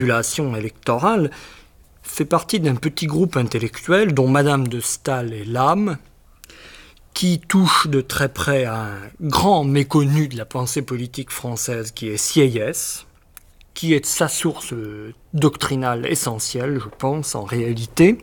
manipulation électorale fait partie d'un petit groupe intellectuel dont Madame de Staël est l'âme, qui touche de très près à un grand méconnu de la pensée politique française qui est Sieyès, qui est sa source doctrinale essentielle, je pense, en réalité,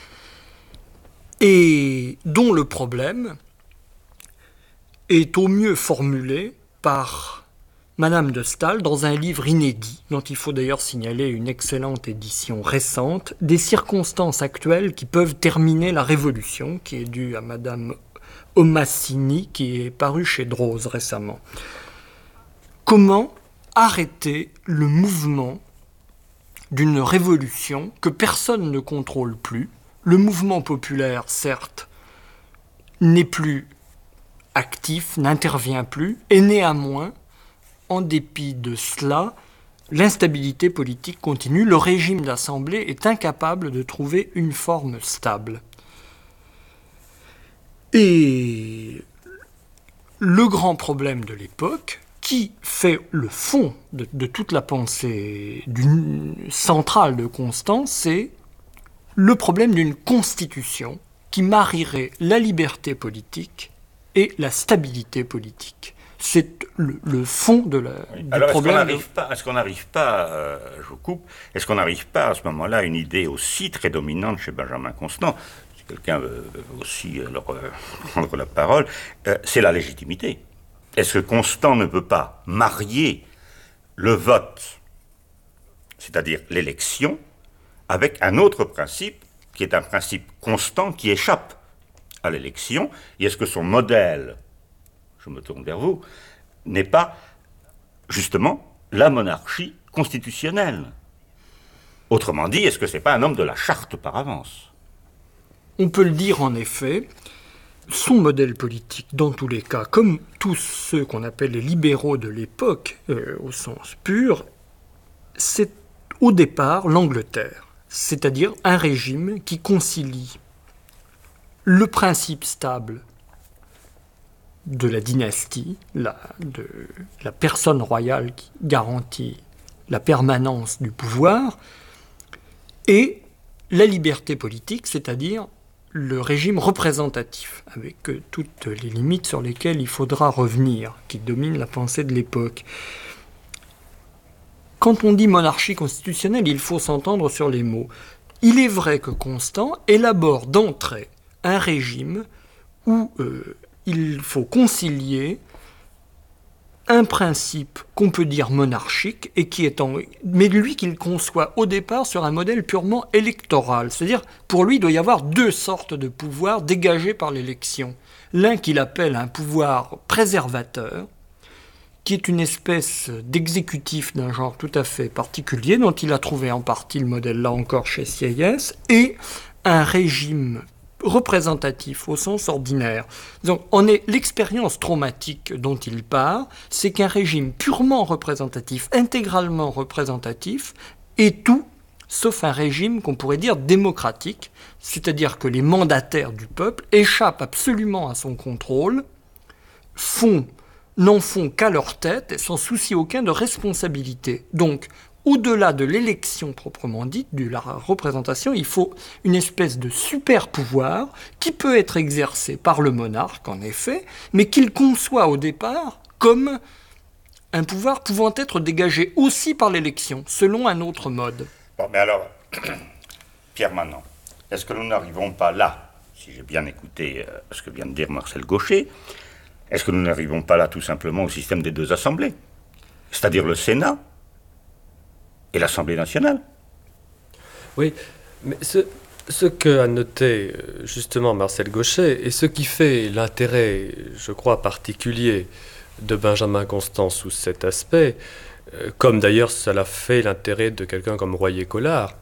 et dont le problème est au mieux formulé par Madame de Staël dans un livre inédit, dont il faut d'ailleurs signaler une excellente édition récente, des circonstances actuelles qui peuvent terminer la Révolution, qui est due à Madame Omassini, qui est paru chez Droz récemment. Comment arrêter le mouvement d'une révolution que personne ne contrôle plus? Le mouvement populaire, certes, n'est plus actif, n'intervient plus, et néanmoins, en dépit de cela, l'instabilité politique continue. Le régime d'assemblée est incapable de trouver une forme stable. Et le grand problème de l'époque, qui fait le fond de toute la pensée centrale de Constant, c'est le problème d'une constitution qui marierait la liberté politique et la stabilité politique. C'est le fond du problème. Est-ce qu'on n'arrive pas, je vous coupe, est-ce qu'on n'arrive pas à ce moment-là à une idée aussi très dominante chez Benjamin Constant, si quelqu'un veut aussi prendre la parole, c'est la légitimité. Est-ce que Constant ne peut pas marier le vote, c'est-à-dire l'élection, avec un autre principe, qui est un principe constant qui échappe à l'élection, et est-ce que son modèle, je me tourne vers vous, n'est pas justement la monarchie constitutionnelle? Autrement dit, est-ce que ce n'est pas un homme de la charte par avance? On peut le dire en effet. Son modèle politique, dans tous les cas, comme tous ceux qu'on appelle les libéraux de l'époque, au sens pur, c'est au départ l'Angleterre, c'est-à-dire un régime qui concilie le principe stable de la dynastie, de la personne royale qui garantit la permanence du pouvoir, et la liberté politique, c'est-à-dire le régime représentatif, avec toutes les limites sur lesquelles il faudra revenir, qui dominent la pensée de l'époque. Quand on dit monarchie constitutionnelle, il faut s'entendre sur les mots. Il est vrai que Constant élabore d'entrée un régime où il faut concilier un principe qu'on peut dire monarchique, et qui est mais lui qu'il conçoit au départ sur un modèle purement électoral. C'est-à-dire, pour lui, il doit y avoir deux sortes de pouvoirs dégagés par l'élection. L'un qu'il appelle un pouvoir préservateur, qui est une espèce d'exécutif d'un genre tout à fait particulier, dont il a trouvé en partie le modèle, là encore, chez Sieyès, et un régime représentatif au sens ordinaire. Donc, l'expérience traumatique dont il part, c'est qu'un régime purement représentatif, intégralement représentatif, est tout sauf un régime qu'on pourrait dire démocratique, c'est-à-dire que les mandataires du peuple échappent absolument à son contrôle, n'en font qu'à leur tête, et sans souci aucun de responsabilité. Donc, au-delà de l'élection proprement dite, de la représentation, il faut une espèce de super pouvoir qui peut être exercé par le monarque, en effet, mais qu'il conçoit au départ comme un pouvoir pouvant être dégagé aussi par l'élection, selon un autre mode. Bon, mais alors, Pierre Manant, est-ce que nous n'arrivons pas là, si j'ai bien écouté ce que vient de dire Marcel Gauchet, est-ce que nous n'arrivons pas là tout simplement au système des deux assemblées, c'est-à-dire le Sénat et l'Assemblée nationale? Oui, mais ce qu'a noté justement Marcel Gauchet, et ce qui fait l'intérêt, je crois, particulier de Benjamin Constant sous cet aspect, comme d'ailleurs cela fait l'intérêt de quelqu'un comme Royer-Collard,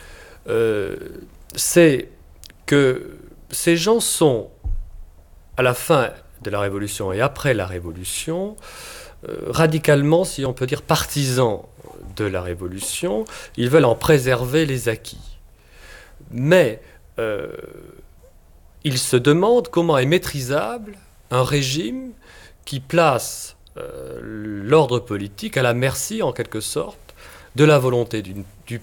c'est que ces gens sont, à la fin de la Révolution et après la Révolution, radicalement, si on peut dire, partisans de la Révolution. Ils veulent en préserver les acquis. Mais ils se demandent comment est maîtrisable un régime qui place l'ordre politique à la merci, en quelque sorte, de la volonté d'une